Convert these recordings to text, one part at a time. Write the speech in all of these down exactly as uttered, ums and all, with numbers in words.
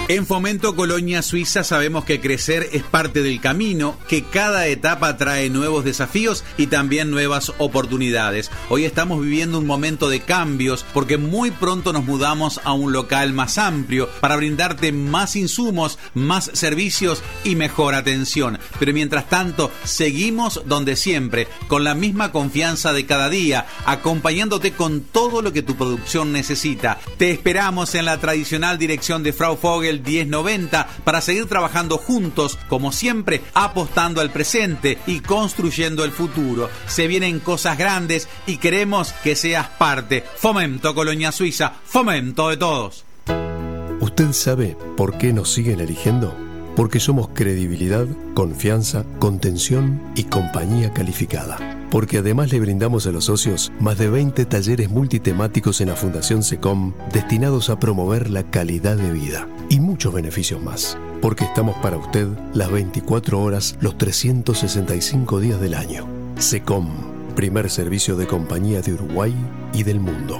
En Fomento Colonia Suiza sabemos que crecer es parte del camino, que cada etapa trae nuevos desafíos y también nuevas oportunidades. Hoy estamos viviendo un momento de cambios porque muy pronto nos mudamos a un local más amplio para brindarte más insumos, más servicios y mejor atención. Pero mientras tanto, seguimos donde siempre, con la misma confianza de cada día, acompañándote con todo lo que tu producción necesita. Te esperamos en la tradicional dirección de Frau Vogel diez noventa para seguir trabajando juntos, como siempre, apostando al presente y construyendo el futuro. Se vienen cosas grandes y queremos que seas parte. Fomento Colonia Suiza, fomento de todos. ¿Usted sabe por qué nos siguen eligiendo? Porque somos credibilidad, confianza, contención y compañía calificada. Porque además le brindamos a los socios más de veinte talleres multitemáticos en la Fundación SECOM destinados a promover la calidad de vida y muchos beneficios más. Porque estamos para usted las veinticuatro horas, los trescientos sesenta y cinco días del año. SECOM, primer servicio de compañía de Uruguay y del mundo.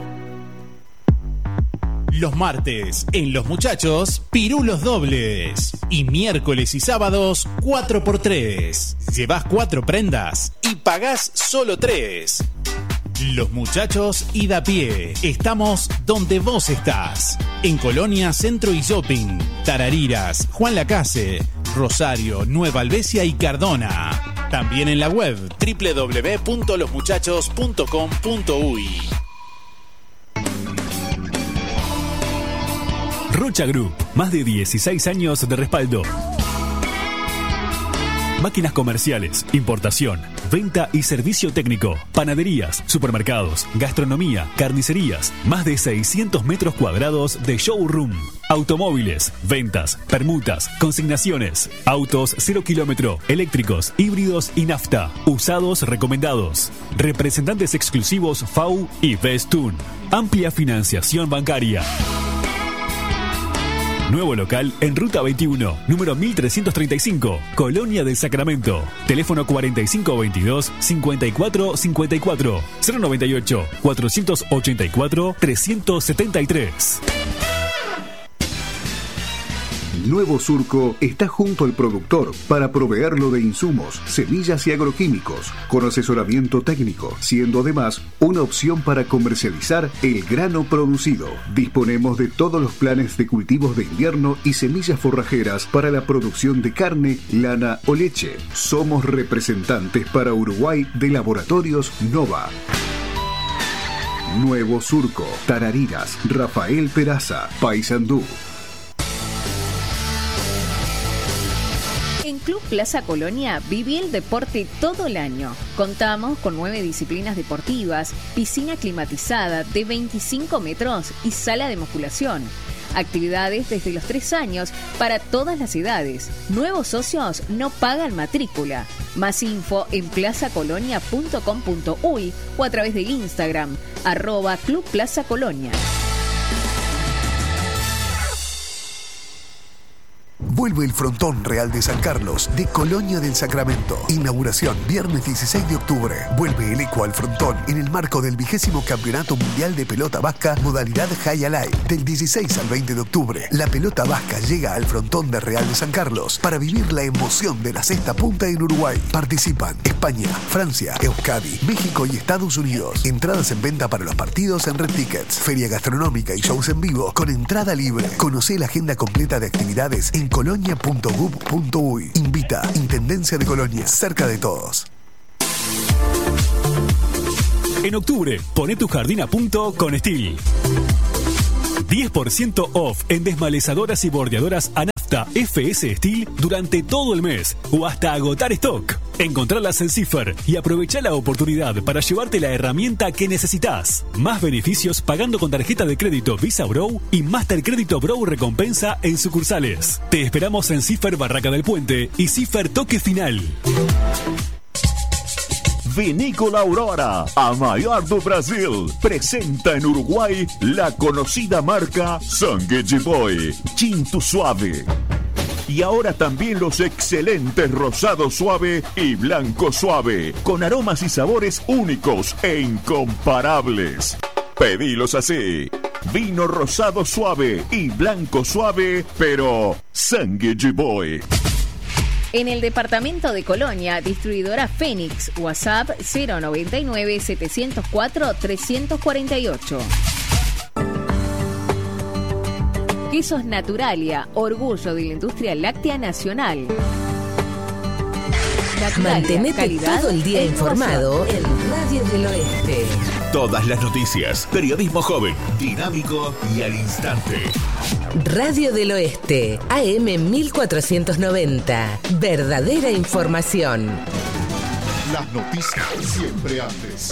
Los martes, en Los Muchachos, pirulos dobles. Y miércoles y sábados, cuatro por tres. Llevas cuatro prendas y pagás solo tres. Los Muchachos y da pie. Estamos donde vos estás. En Colonia, Centro y Shopping. Tarariras, Juan Lacase, Rosario, Nueva Albesia y Cardona. También en la web doble u doble u doble u punto los muchachos punto com punto uy. Rocha Group, más de dieciséis años de respaldo. Máquinas comerciales, importación, venta y servicio técnico, panaderías, supermercados, gastronomía, carnicerías, más de seiscientos metros cuadrados de showroom, automóviles, ventas, permutas, consignaciones, autos cero kilómetro, eléctricos, híbridos y nafta, usados recomendados, representantes exclusivos F A U y Bestun, amplia financiación bancaria. Nuevo local en Ruta veintiuno, número mil trescientos treinta y cinco, Colonia del Sacramento. Teléfono cuarenta y cinco veintidós, cincuenta y cuatro cincuenta y cuatro, cero noventa y ocho, cuatrocientos ochenta y cuatro, trescientos setenta y tres. Nuevo Surco está junto al productor para proveerlo de insumos, semillas y agroquímicos, con asesoramiento técnico, siendo además una opción para comercializar el grano producido. Disponemos de todos los planes de cultivos de invierno y semillas forrajeras para la producción de carne, lana o leche. Somos representantes para Uruguay de Laboratorios Nova. Nuevo Surco, Tarariras, Rafael Peraza, Paysandú. En Club Plaza Colonia viví el deporte todo el año. Contamos con nueve disciplinas deportivas, piscina climatizada de veinticinco metros y sala de musculación. Actividades desde los tres años para todas las edades. Nuevos socios no pagan matrícula. Más info en plaza colonia punto com punto uy o a través del Instagram, arroba Club Plaza Colonia. Vuelve el Frontón Real de San Carlos de Colonia del Sacramento. Inauguración viernes dieciséis de octubre. Vuelve el Eco al Frontón en el marco del vigésimo Campeonato Mundial de Pelota Vasca modalidad High Alive. Del dieciséis al veinte de octubre, la pelota vasca llega al Frontón de Real de San Carlos para vivir la emoción de la sexta punta en Uruguay. Participan España, Francia, Euskadi, México y Estados Unidos. Entradas en venta para los partidos en Red Tickets. Feria gastronómica y shows en vivo con entrada libre. Conocé la agenda completa de actividades en colonia punto gov punto uy. Invita Intendencia de Colonia, cerca de todos. En octubre, poné tu jardín a punto con Steel. diez por ciento off en desmalezadoras y bordeadoras a nafta F S Steel durante todo el mes o hasta agotar stock. Encontralas en Cipher y aprovechá la oportunidad para llevarte la herramienta que necesitas. Más beneficios pagando con tarjeta de crédito Visa Bro y Master Crédito Bro Recompensa en sucursales. Te esperamos en Cipher Barraca del Puente y Cipher Toque Final. Vinícola Aurora, a maior do Brasil, presenta en Uruguay la conocida marca Sangue de Boi, Tinto Suave. Y ahora también los excelentes Rosado Suave y Blanco Suave, con aromas y sabores únicos e incomparables. Pedilos así. Vino rosado suave y blanco suave, pero Sanguche Boy. En el departamento de Colonia, distribuidora Fénix, WhatsApp cero noventa y nueve, setecientos cuatro, trescientos cuarenta y ocho. Quesos Naturalia, orgullo de la industria láctea nacional. Naturalia, mantenete calidad todo el día e informado en Radio del Oeste. Todas las noticias, periodismo joven, dinámico y al instante. Radio del Oeste, A M mil cuatrocientos noventa. Verdadera información. Las noticias siempre antes.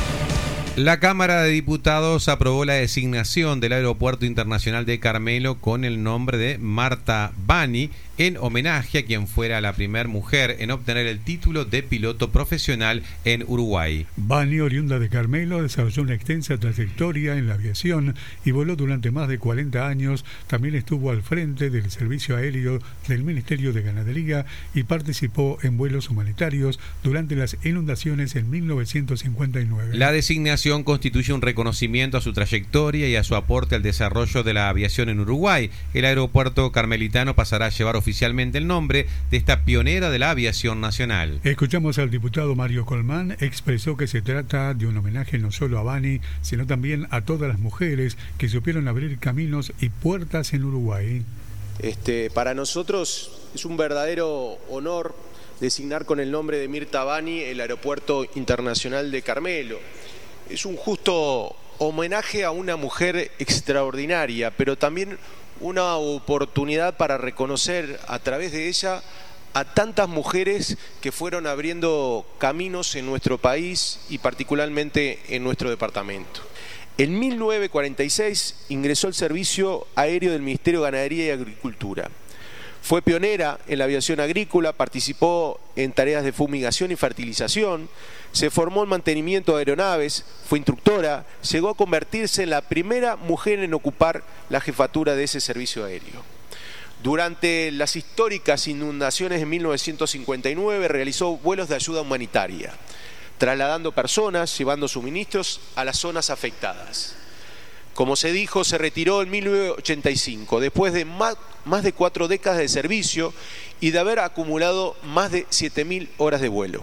La Cámara de Diputados aprobó la designación del Aeropuerto Internacional de Carmelo con el nombre de Marta Bani, en homenaje a quien fuera la primera mujer en obtener el título de piloto profesional en Uruguay. Bani, oriunda de Carmelo, desarrolló una extensa trayectoria en la aviación y voló durante más de cuarenta años. También estuvo al frente del servicio aéreo del Ministerio de Ganadería y participó en vuelos humanitarios durante las inundaciones en mil novecientos cincuenta y nueve. La designación constituye un reconocimiento a su trayectoria y a su aporte al desarrollo de la aviación en Uruguay. El aeropuerto carmelitano pasará a llevar oficialmente el nombre de esta pionera de la aviación nacional. Escuchamos al diputado Mario Colmán, expresó que se trata de un homenaje no solo a Bani, sino también a todas las mujeres que supieron abrir caminos y puertas en Uruguay. Este, para nosotros es un verdadero honor designar con el nombre de Mirta Bani el Aeropuerto Internacional de Carmelo. Es un justo homenaje a una mujer extraordinaria, pero también una oportunidad para reconocer a través de ella a tantas mujeres que fueron abriendo caminos en nuestro país y particularmente en nuestro departamento. En mil novecientos cuarenta y seis ingresó al servicio aéreo del Ministerio de Ganadería y Agricultura. Fue pionera en la aviación agrícola, participó en tareas de fumigación y fertilización, se formó en mantenimiento de aeronaves, fue instructora, llegó a convertirse en la primera mujer en ocupar la jefatura de ese servicio aéreo. Durante las históricas inundaciones de mil novecientos cincuenta y nueve realizó vuelos de ayuda humanitaria, trasladando personas, llevando suministros a las zonas afectadas. Como se dijo, se retiró en mil novecientos ochenta y cinco, después de más, más de cuatro décadas de servicio y de haber acumulado más de siete mil horas de vuelo.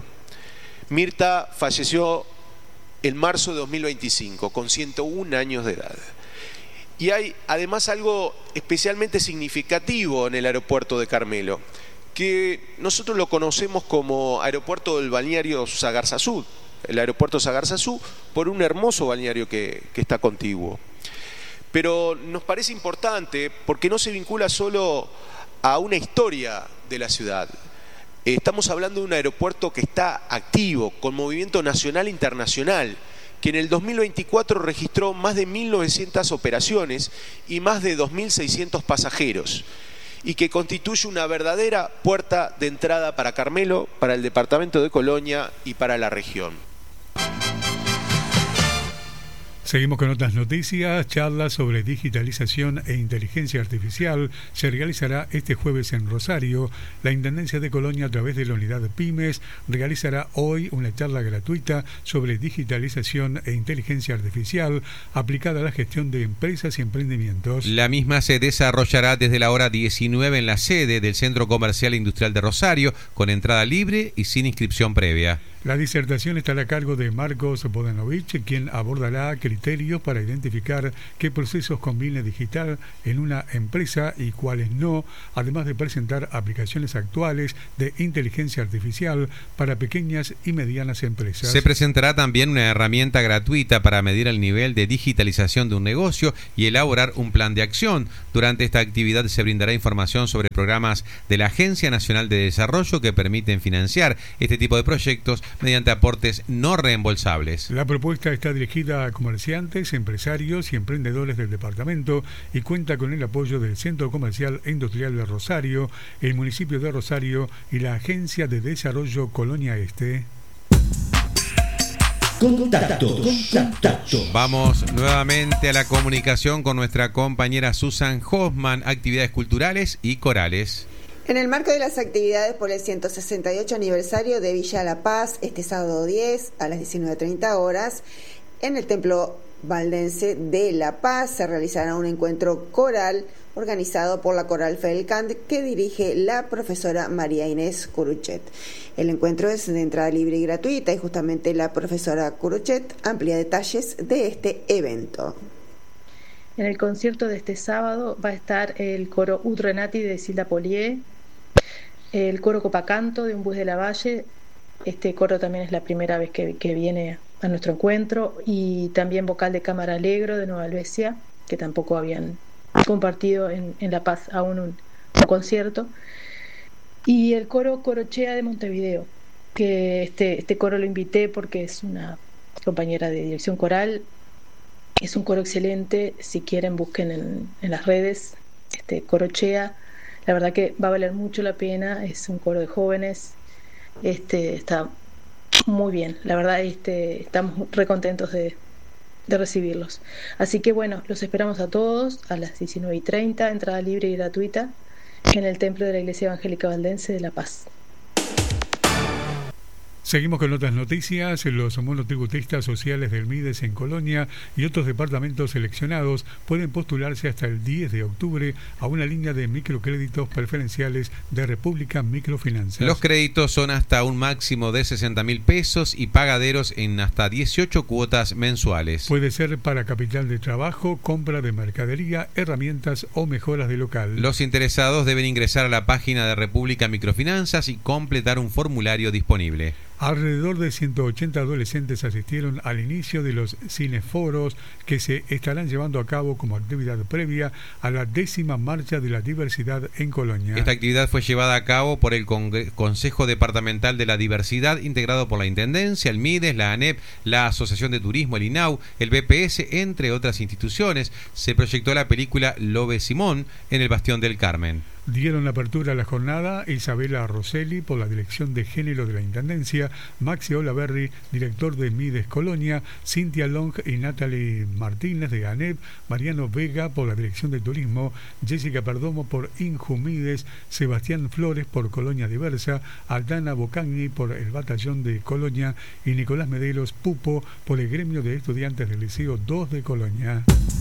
Mirta falleció en marzo de dos mil veinticinco, con ciento un años de edad. Y hay además algo especialmente significativo en el aeropuerto de Carmelo, que nosotros lo conocemos como aeropuerto del balneario Sagarzazú, el aeropuerto Sagarzazú, por un hermoso balneario que, que está contiguo. Pero nos parece importante porque no se vincula solo a una historia de la ciudad. Estamos hablando de un aeropuerto que está activo, con movimiento nacional e internacional, que en el dos mil veinticuatro registró más de mil novecientas operaciones y más de dos mil seiscientos pasajeros, y que constituye una verdadera puerta de entrada para Carmelo, para el departamento de Colonia y para la región. Seguimos con otras noticias. Charlas sobre digitalización e inteligencia artificial se realizará este jueves en Rosario. La Intendencia de Colonia, a través de la unidad de Pymes, realizará hoy una charla gratuita sobre digitalización e inteligencia artificial aplicada a la gestión de empresas y emprendimientos. La misma se desarrollará desde la hora diecinueve en la sede del Centro Comercial e Industrial de Rosario, con entrada libre y sin inscripción previa. La disertación estará a cargo de Marcos Bodanovich, quien abordará criterios para identificar qué procesos conviene digitar en una empresa y cuáles no, además de presentar aplicaciones actuales de inteligencia artificial para pequeñas y medianas empresas. Se presentará también una herramienta gratuita para medir el nivel de digitalización de un negocio y elaborar un plan de acción. Durante esta actividad se brindará información sobre programas de la Agencia Nacional de Desarrollo que permiten financiar este tipo de proyectos mediante aportes no reembolsables. La propuesta está dirigida a comerciantes, empresarios y emprendedores del departamento y cuenta con el apoyo del Centro Comercial e Industrial de Rosario, el municipio de Rosario y la Agencia de Desarrollo Colonia Este. Contactos, contactos. Vamos nuevamente a la comunicación con nuestra compañera Susan Hoffman, actividades culturales y corales. En el marco de las actividades por el ciento sesenta y ocho aniversario de Villa La Paz, este sábado diez a las diecinueve treinta horas, en el Templo Valdense de La Paz. Se realizará un encuentro coral organizado por la Coral Felcant que dirige la profesora María Inés Curuchet. El encuentro es de entrada libre y gratuita y justamente la profesora Curuchet amplía detalles de este evento. En el concierto de este sábado va a estar el coro Ut Renati de Silda Polié, el coro Copacanto de Umbués de la Valle. Este coro también es la primera vez que, que viene a nuestro encuentro, y también vocal de Cámara Alegro de Nueva Helvecia, que tampoco habían compartido en, en La Paz aún un, un concierto, y el coro Corochea de Montevideo, que este, este coro lo invité porque es una compañera de dirección coral. Es un coro excelente, si quieren busquen en, en las redes, este Corochea, la verdad que va a valer mucho la pena, es un coro de jóvenes, este está muy bien, la verdad este, estamos re contentos de, de recibirlos. Así que bueno, los esperamos a todos a las diecinueve y treinta, entrada libre y gratuita, en el Templo de la Iglesia Evangélica Valdense de La Paz. Seguimos con otras noticias. Los monotributistas sociales del MIDES en Colonia y otros departamentos seleccionados pueden postularse hasta el diez de octubre a una línea de microcréditos preferenciales de República Microfinanzas. Los créditos son hasta un máximo de sesenta mil pesos y pagaderos en hasta dieciocho cuotas mensuales. Puede ser para capital de trabajo, compra de mercadería, herramientas o mejoras de local. Los interesados deben ingresar a la página de República Microfinanzas y completar un formulario disponible. Alrededor de ciento ochenta adolescentes asistieron al inicio de los cineforos que se estarán llevando a cabo como actividad previa a la décima Marcha de la Diversidad en Colonia. Esta actividad fue llevada a cabo por el Congre- Consejo Departamental de la Diversidad, integrado por la Intendencia, el MIDES, la ANEP, la Asociación de Turismo, el INAU, el B P S, entre otras instituciones. Se proyectó la película Lobe Simón en el Bastión del Carmen. Dieron apertura a la jornada Isabela Rosselli por la Dirección de Género de la Intendencia, Maxi Olaverri, director de MIDES Colonia, Cintia Long y Natalie Martínez de ANEP, Mariano Vega por la Dirección de Turismo, Jessica Perdomo por Injumides, Sebastián Flores por Colonia Diversa, Aldana Bocagni por el Batallón de Colonia y Nicolás Mederos Pupo por el Gremio de Estudiantes del Liceo dos de Colonia.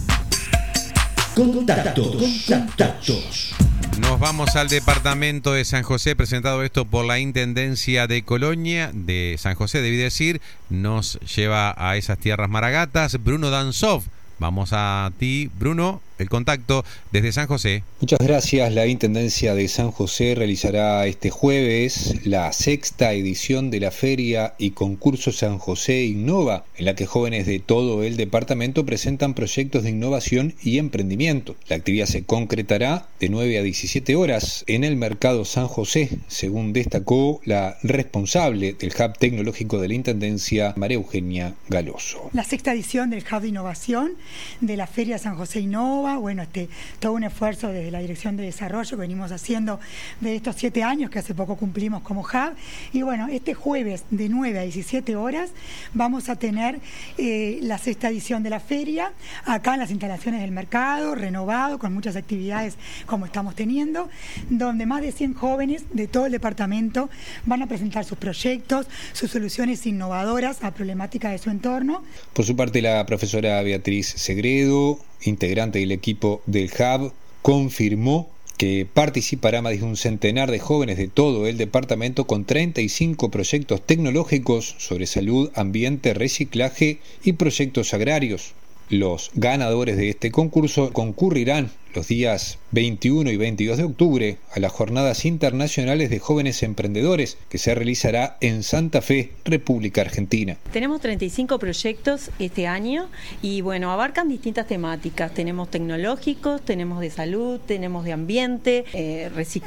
Contactos, contactos. Nos vamos al departamento de San José, presentado esto por la Intendencia de Colonia, de San José, debí decir, nos lleva a esas tierras maragatas, Bruno Danzov. Vamos a ti, Bruno, el contacto desde San José. Muchas gracias. La Intendencia de San José realizará este jueves la sexta edición de la Feria y Concurso San José Innova, en la que jóvenes de todo el departamento presentan proyectos de innovación y emprendimiento. La actividad se concretará de nueve a diecisiete horas en el Mercado San José, según destacó la responsable del Hub Tecnológico de la Intendencia, María Eugenia Galoso. La sexta edición del Hub de Innovación de la Feria San José Innova, bueno, este, todo un esfuerzo desde la Dirección de Desarrollo que venimos haciendo de estos siete años que hace poco cumplimos como Hub. Y bueno, este jueves de nueve a diecisiete horas vamos a tener eh, la sexta edición de la feria, acá en las instalaciones del mercado, renovado, con muchas actividades como estamos teniendo, donde más de cien jóvenes de todo el departamento van a presentar sus proyectos, sus soluciones innovadoras a problemáticas de su entorno. Por su parte, la profesora Beatriz Segredo, integrante del equipo del Hub, confirmó que participará más de un centenar de jóvenes de todo el departamento con treinta y cinco proyectos tecnológicos sobre salud, ambiente, reciclaje y proyectos agrarios. Los ganadores de este concurso concurrirán los días veintiuno y veintidós de octubre a las Jornadas Internacionales de Jóvenes Emprendedores, que se realizará en Santa Fe, República Argentina. Tenemos treinta y cinco proyectos este año y bueno, abarcan distintas temáticas. Tenemos tecnológicos, tenemos de salud, tenemos de ambiente, eh, reciclaje.